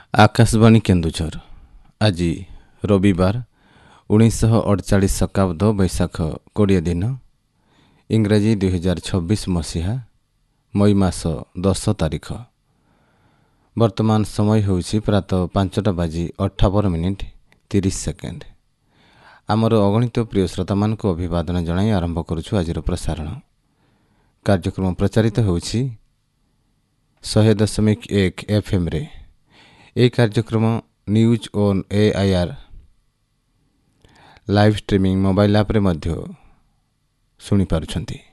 ଆକାଶବାଣୀ କେନ୍ଦୁଝର। ଆଜି ରବିବାର 1948 ଶକାବ୍ଦ ବୈଶାଖ 20 ଦିନ, ଇଂରାଜୀ 2026 ମସିହା ମଇ ମାସ 10 ତାରିଖ। ବର୍ତ୍ତମାନ ସମୟ ହେଉଛି ପ୍ରାତଃ 5:58:30। ଆମର ଅଗଣିତ ପ୍ରିୟ ଶ୍ରୋତାମାନଙ୍କୁ ଅଭିବାଦନ ଜଣାଇ ଆରମ୍ଭ କରୁଛୁ ଆଜିର ପ୍ରସାରଣ କାର୍ଯ୍ୟକ୍ରମ। ପ୍ରଚାରିତ ହେଉଛି 100.1 FM-ରେ। ଏହି କାର୍ଯ୍ୟକ୍ରମ news on AIR live streaming mobile ଆପ୍ରେ ମଧ୍ୟ ଶୁଣିପାରୁଛନ୍ତି।